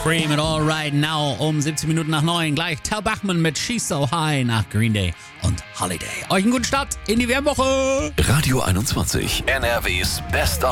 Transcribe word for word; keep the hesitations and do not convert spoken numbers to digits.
Cream It All Right Now um siebzehn Minuten nach neun. Gleich Tal Bachmann mit She's So High nach Green Day und Holiday. Euch einen guten Start in die Wärmwoche. Radio einundzwanzig, N R Ws Best of.